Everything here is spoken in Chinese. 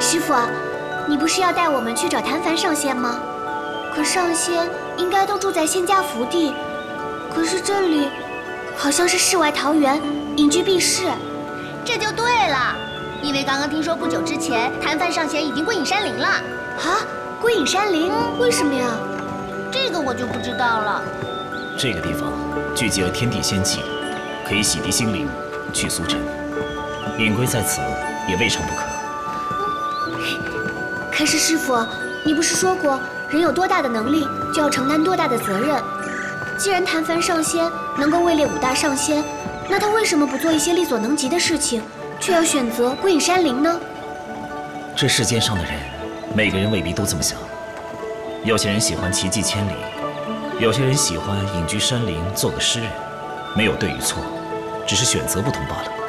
师傅啊，你不是要带我们去找谭凡上仙吗？可上仙应该都住在仙家福地，可是这里好像是世外桃源，隐居避世。 这就对了，因为刚刚听说不久之前谭凡上仙已经归隐山林了。 啊，归隐山林？为什么呀？ 这个我就不知道了。 这个地方聚集了天地仙气，可以洗涤心灵，去俗尘。隐归在此也未尝不可。 可是师傅，你不是说过，人有多大的能力，就要承担多大的责任？既然谭凡上仙能够位列5大上仙，那他为什么不做一些力所能及的事情，却要选择归隐山林呢？ 这世间上的人，每个人未必都这么想。有些人喜欢奇迹千里，有些人喜欢隐居山林，做个诗人。没有对与错，只是选择不同罢了。